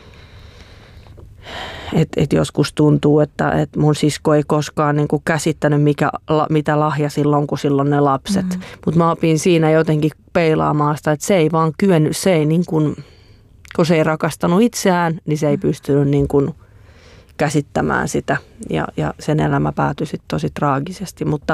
että, että joskus tuntuu, että, että mun sisko ei koskaan niin kuin käsittänyt, mikä, mitä lahja silloin, kun silloin ne lapset. Mm-hmm. Mutta mä opin siinä jotenkin peilaamaan sitä, että se ei vaan kyennyt, se ei niin kuin, kun se ei rakastanut itseään, niin se ei pystynyt niin kuin käsittämään sitä ja, ja sen elämä päätyi sitten tosi traagisesti, mutta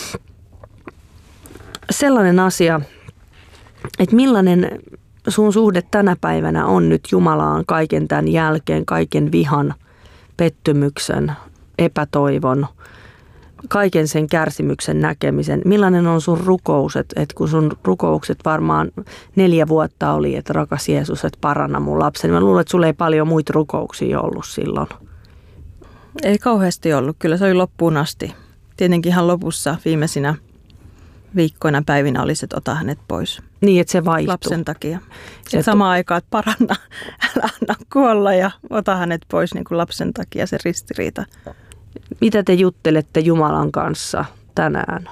sellainen asia, että millainen sun suhde tänä päivänä on nyt Jumalaan kaiken tämän jälkeen, kaiken vihan, pettymyksen, epätoivon, kaiken sen kärsimyksen näkemisen. Millainen on sun rukous, että et kun sun rukoukset varmaan neljä vuotta oli, että rakas Jeesus, että paranna mun lapseni. Mä luulen, että sulla ei paljon muita rukouksia ollut silloin. Ei kauheasti ollut. Kyllä se oli loppuun asti. Tietenkin ihan lopussa viimeisinä viikkoina päivinä oli se, että ota hänet pois. Niin, että se vaihtui. Lapsen takia. Sitten samaan aikaan, että paranna, älä anna kuolla ja ota hänet pois niin kuin lapsen takia, se ristiriita. Mitä te juttelette Jumalan kanssa tänään?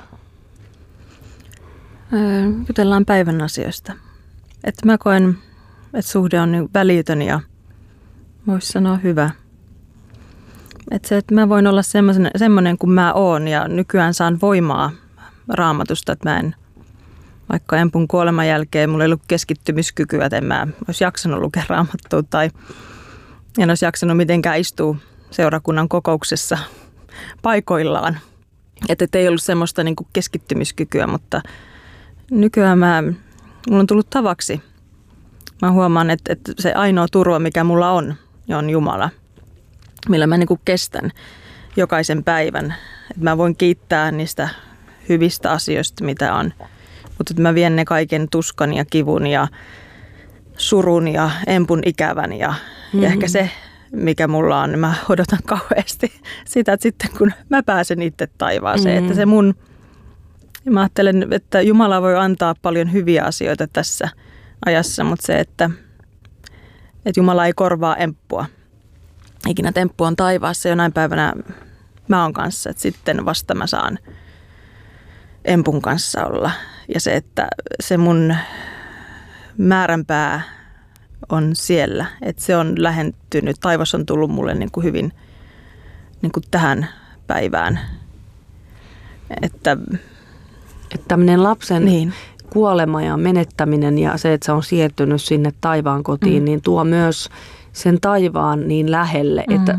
Öö, jutellaan päivän asioista. Että mä koen, että suhde on välitön ja voisi sanoa hyvä. Että se, että mä voin olla semmoinen kuin mä oon ja nykyään saan voimaa Raamatusta, että mä en, vaikka Empun kuoleman jälkeen mulla ei ollut keskittymiskykyä, että en mä olisi jaksanut lukea Raamattua tai en olisi jaksanut mitenkään istua seurakunnan kokouksessa paikoillaan. Että et ei ollut semmoista niin kuin keskittymiskykyä, mutta nykyään mä, mulla on tullut tavaksi. Mä huomaan, että, että se ainoa turva, mikä mulla on, on Jumala, millä mä niin kuin kestän jokaisen päivän. Että mä voin kiittää niistä hyvistä asioista, mitä on, mutta että mä vien ne kaiken tuskan ja kivun ja surun ja Empun ikävän ja, mm-hmm. ja ehkä se, mikä mulla on, niin mä odotan kauheasti sitä, että sitten kun mä pääsen itse taivaaseen, mm-hmm. että se mun, mä ajattelen, että Jumala voi antaa paljon hyviä asioita tässä ajassa, mutta se, että, että Jumala ei korvaa Emppua. Ikinä Temppu on taivaassa, jonain päivänä mä oon kanssa, että sitten vasta mä saan Empun kanssa olla. Ja se, että se mun määränpää on siellä, että se on lähentynyt. Taivas on tullut mulle niin kuin hyvin niin kuin tähän päivään. Että, että tämmöinen lapsen niin. kuolema ja menettäminen ja se, että se on siirtynyt sinne taivaan kotiin, mm. niin tuo myös sen taivaan niin lähelle, mm. että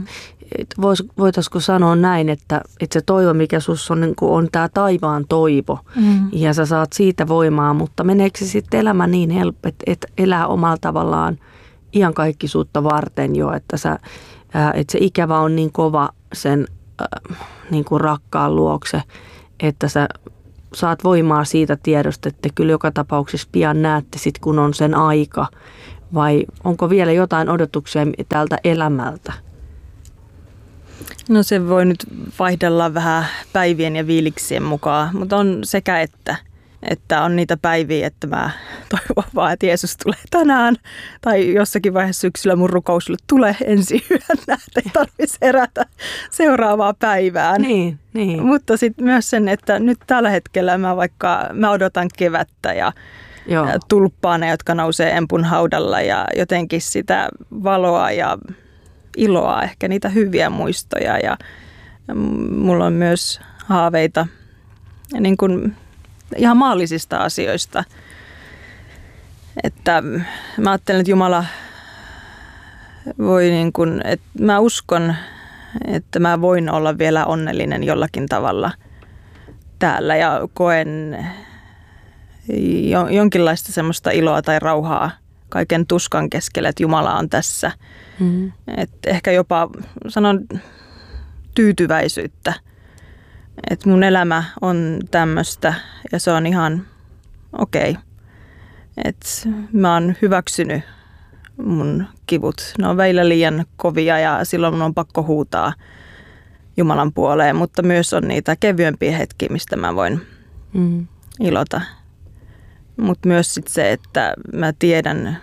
vois, voitaisiko sanoa näin, että, että se toivo, mikä sus on, niin on tämä taivaan toivo mm. ja sä saat siitä voimaa, mutta meneekö se sitten elämä niin helppo, että, että elää omalla tavallaan iankaikkisuutta varten jo, että, sä, ää, että se ikävä on niin kova sen äh, niin kuin rakkaan luokse, että sä saat voimaa siitä tiedosta, että kyllä joka tapauksessa pian näette sit, kun on sen aika, vai onko vielä jotain odotuksia tältä elämältä? No se voi nyt vaihdella vähän päivien ja viiliksien mukaan, mutta on sekä että, että on niitä päiviä, että mä toivon vaan, että Jeesus tulee tänään tai jossakin vaiheessa syksyllä mun rukousille tulee ensi yönä, että ei tarvitsisi herätä seuraavaa päivään. Niin, niin. Mutta sitten myös sen, että nyt tällä hetkellä mä vaikka mä odotan kevättä ja Joo. tulppaana, jotka nousee empun haudalla ja jotenkin sitä valoa ja iloa, ehkä niitä hyviä muistoja ja mulla on myös haaveita niin kuin ihan maallisista asioista. Että mä ajattelen, että Jumala voi niin kuin, että mä uskon, että mä voin olla vielä onnellinen jollakin tavalla täällä ja koen jonkinlaista semmoista iloa tai rauhaa kaiken tuskan keskellä, että Jumala on tässä. Mm-hmm. Että ehkä jopa sanon tyytyväisyyttä, että mun elämä on tämmöistä ja se on ihan okei. Okay. Että mä oon hyväksynyt mun kivut. Ne on välillä liian kovia ja silloin mun on pakko huutaa Jumalan puoleen, mutta myös on niitä kevyempiä hetkiä, mistä mä voin mm. ilota. Mutta myös sit se, että mä tiedän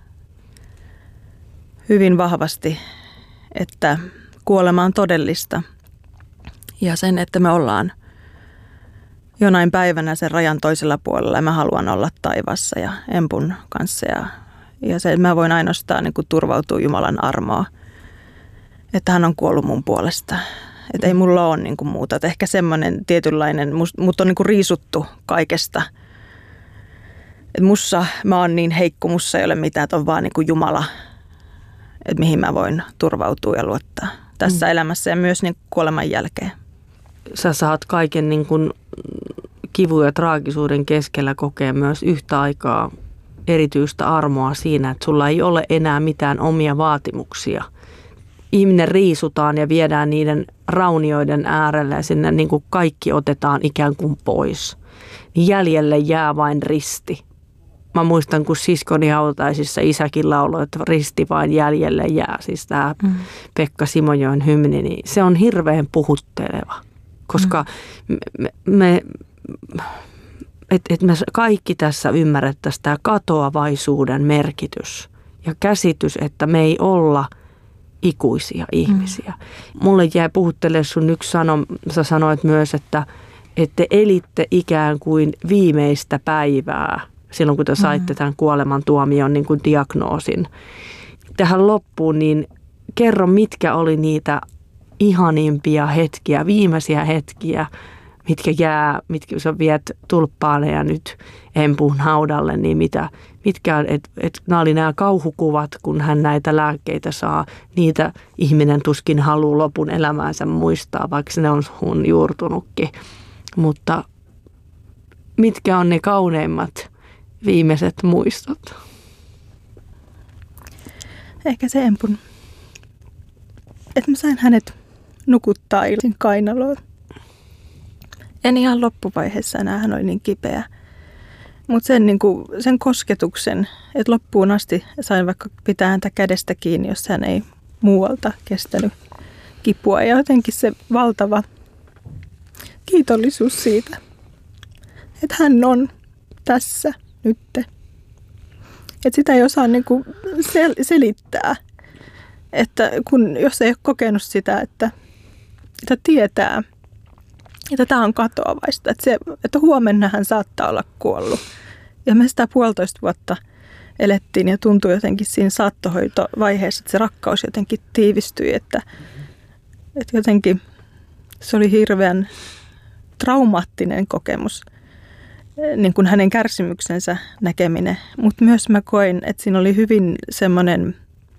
hyvin vahvasti, että kuolema on todellista ja sen, että me ollaan jonain päivänä sen rajan toisella puolella ja mä haluan olla taivaassa ja empun kanssa ja, ja se, mä voin ainoastaan niin kuin turvautua Jumalan armoa, että hän on kuollut mun puolesta. Että ei mulla ole niin kuin muuta. Että ehkä semmoinen tietynlainen, mut on niin kuin riisuttu kaikesta. Että mussa mä oon niin heikko, mussa ei ole mitään, että on vaan niin kuin Jumala, että mihin mä voin turvautua ja luottaa tässä mm. elämässä ja myös niin kuoleman jälkeen. Sä saat kaiken niin kuin kivun ja traagisuuden keskellä kokea myös yhtä aikaa erityistä armoa siinä, että sulla ei ole enää mitään omia vaatimuksia. Ihminen riisutaan ja viedään niiden raunioiden äärelle ja sinne niin kuin kaikki otetaan ikään kuin pois. Jäljelle jää vain risti. Mä muistan, kun siskoni hautajaisissa isäkin lauloi, että risti vain jäljelle jää. Siis tämä mm. Pekka Simojoen hymni, niin se on hirveän puhutteleva. Koska mm. me, me, että et me kaikki tässä ymmärrettäisiin tämä katoavaisuuden merkitys ja käsitys, että me ei olla ikuisia ihmisiä. Mm. Mulle jäi puhuttelemaan sun yksi sano, sä sanoit myös, että, että te elitte ikään kuin viimeistä päivää silloin, kun te saitte tämän kuolemantuomion niin kuin diagnoosin. Tähän loppuun, niin kerro, mitkä oli niitä ihanimpia hetkiä, viimeisiä hetkiä, mitkä jää, mitkä sä viet tulppaane ja nyt empun haudalle, niin mitä, mitkä, että et, nämä oli nämä kauhukuvat, kun hän näitä lääkkeitä saa, niitä ihminen tuskin haluaa lopun elämäänsä muistaa, vaikka ne on hun juurtunutkin. Mutta mitkä on ne kauneimmat viimeiset muistot? Ehkä se empun, että mä sain hänet nukuttaa ilsin kainaloon. En ihan loppuvaiheessa enää, hän oli niin kipeä. Mutta sen, niinku, sen kosketuksen, että loppuun asti sain vaikka pitää häntä kädestä kiinni, jos hän ei muualta kestänyt kipua. Ja jotenkin se valtava kiitollisuus siitä, että hän on tässä nyt. Että sitä ei osaa niinku sel- selittää, että kun, jos ei ole kokenut sitä, että, että tietää, että tämä on katoavaista, että, se, että huomenna hän saattaa olla kuollut. Ja me sitä puolitoista vuotta elettiin ja tuntui jotenkin siinä saattohoitovaiheessa, että se rakkaus jotenkin tiivistyi, että, että jotenkin se oli hirveän traumaattinen kokemus, niin kuin hänen kärsimyksensä näkeminen. Mutta myös mä koin, että siinä oli hyvin semmoinen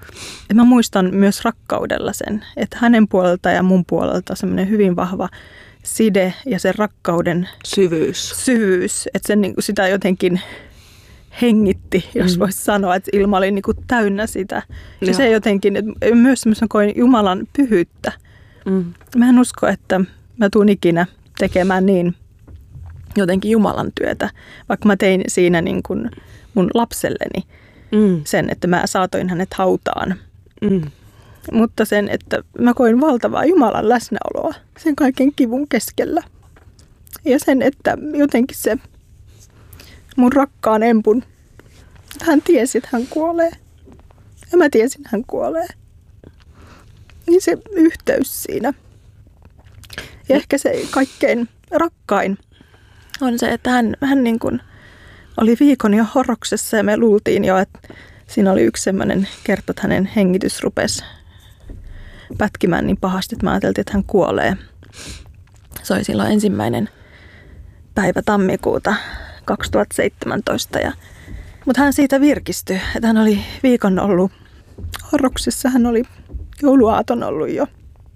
mä muistan myös rakkaudella sen, että hänen puolelta ja mun puolelta semmoinen hyvin vahva side ja sen rakkauden syvyys. syvyys että sen, niin kuin sitä jotenkin hengitti, jos mm. voisi sanoa, että ilma oli niin kuin täynnä sitä. Ja Joo. se jotenkin, että myös semmoisen koin Jumalan pyhyyttä. Mm. Mä en usko, että mä tuun ikinä tekemään niin jotenkin Jumalan työtä, vaikka mä tein siinä niin kuin mun lapselleni mm. sen, että mä saatoin hänet hautaan. Mm. Mutta sen, että mä koin valtavaa Jumalan läsnäoloa sen kaiken kivun keskellä. Ja sen, että jotenkin se mun rakkaan empun, hän tiesi, että hän kuolee. Ja mä tiesin, että hän kuolee. Niin se yhteys siinä. Ja ehkä se kaikkein rakkain on se, että hän, hän niin kuin oli viikon jo horroksessa ja me luultiin jo, että siinä oli yksi semmoinen kerta, että hänen hengitys rupesi pätkimään niin pahasti, että mä ajateltiin, että hän kuolee. Se oli silloin ensimmäinen päivä tammikuuta kaksituhattaseitsemäntoista. Ja, mutta hän siitä virkistyi, että hän oli viikon ollut horroksessa, hän oli jouluaaton ollut jo.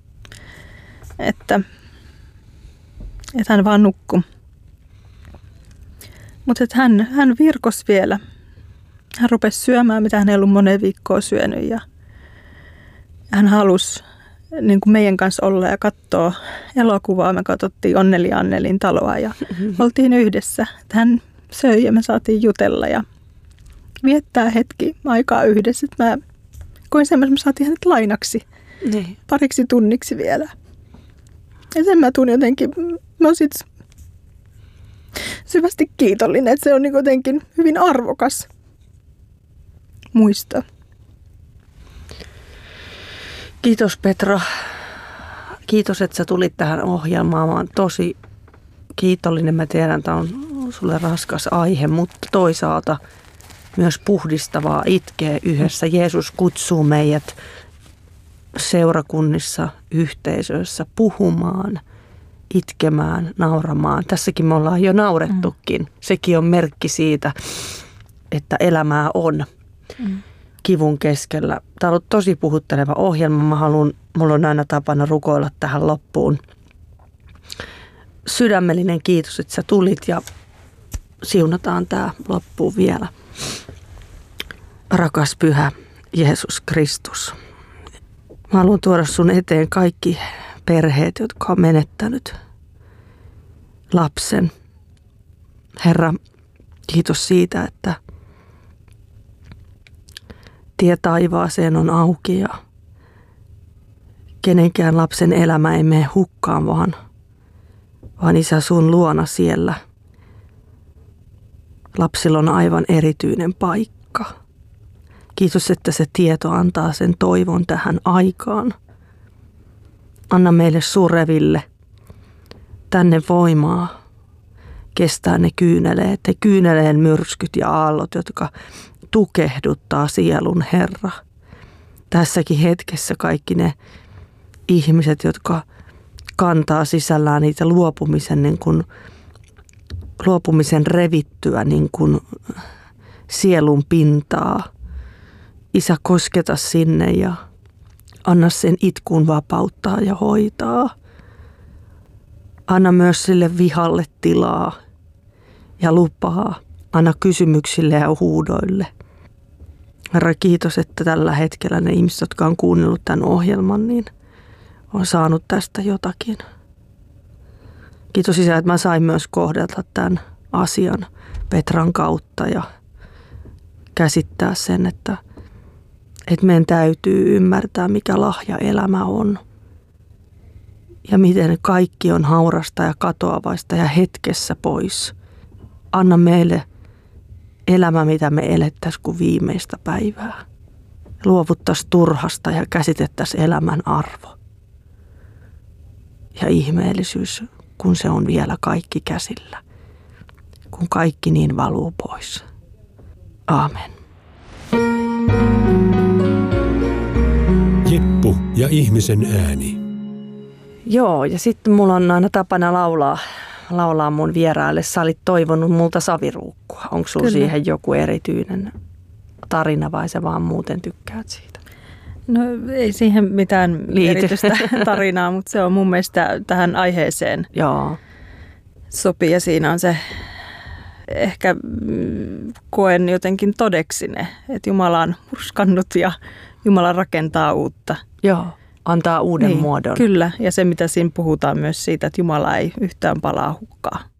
Että, että hän vaan nukkui. Mutta hän, hän virkosi vielä. Hän rupesi syömään, mitä hän ei ollut moneen viikkoon syönyt. Ja hän halusi niin kuin meidän kanssa olla ja katsoa elokuvaa. Me katsottiin Onneli Annelin taloa ja mm-hmm. oltiin yhdessä. Hän söi ja me saatiin jutella ja viettää hetki aikaa yhdessä. Mä koin semmoisen, että me saatiin hänet lainaksi niin. pariksi tunniksi vielä. Ja sen mä tuun jotenkin, mä oon sit syvästi kiitollinen, että se on niin jotenkin hyvin arvokas muisto. Kiitos Petra. Kiitos, että sä tulit tähän ohjelmaan. Mä oon tosi kiitollinen. Mä tiedän, että on sulle raskas aihe, mutta toisaalta myös puhdistavaa itkeä yhdessä. Jeesus kutsuu meidät seurakunnissa, yhteisöissä puhumaan, itkemään, nauramaan. Tässäkin me ollaan jo naurettukin. Mm. Sekin on merkki siitä, että elämää on mm. kivun keskellä. Tämä on ollut tosi puhutteleva ohjelma. Mä haluan, mulla on aina tapana rukoilla tähän loppuun. Sydämellinen kiitos, että sä tulit ja siunataan tämä loppuun vielä. Rakas pyhä Jeesus Kristus. Mä haluan tuoda sun eteen kaikki perheet, jotka on menettänyt lapsen. Herra, kiitos siitä, että tie taivaaseen on auki ja kenenkään lapsen elämä ei mene hukkaan, vaan, vaan Isä sun luona siellä. Lapsilla on aivan erityinen paikka. Kiitos, että se tieto antaa sen toivon tähän aikaan. Anna meille sureville tänne voimaa kestää ne kyyneleet, ne kyyneleen myrskyt ja aallot, jotka tukehduttaa sielun, Herra. Tässäkin hetkessä kaikki ne ihmiset, jotka kantaa sisällään niitä luopumisen, niin kuin, luopumisen revittyä niin kuin sielun pintaa. Isä, kosketa sinne ja anna sen itkun vapauttaa ja hoitaa. Anna myös sille vihalle tilaa ja lupaa. Anna kysymyksille ja huudoille. Herra, kiitos, että tällä hetkellä ne ihmiset, jotka on kuunnellut tämän ohjelman, niin on saanut tästä jotakin. Kiitos Isä, että mä sain myös kohdata tämän asian Petran kautta ja käsittää sen, että Että meidän täytyy ymmärtää, mikä lahja elämä on. Ja miten kaikki on haurasta ja katoavaista ja hetkessä pois. Anna meille elämä, mitä me elettäisiin kuin viimeistä päivää. Luovuttaisiin turhasta ja käsitettäisiin elämän arvo. Ja ihmeellisyys, kun se on vielä kaikki käsillä. Kun kaikki niin valuu pois. Aamen. Jeppu ja ihmisen ääni. Joo, ja sitten mulla on aina tapana laulaa, laulaa mun vieraille. Sä olit toivonut multa saviruukkua. Onko sulla Kyllä. siihen joku erityinen tarina vai sä vaan muuten tykkäät siitä? No ei siihen mitään Liity. erityistä tarinaa, mutta se on mun mielestä tähän aiheeseen Joo. sopii ja siinä on se, ehkä koen jotenkin todeksi ne, että Jumala on murskannut ja Jumala rakentaa uutta. Joo, antaa uuden niin, muodon. Kyllä, ja se mitä siinä puhutaan myös siitä, että Jumala ei yhtään palaa hukkaan.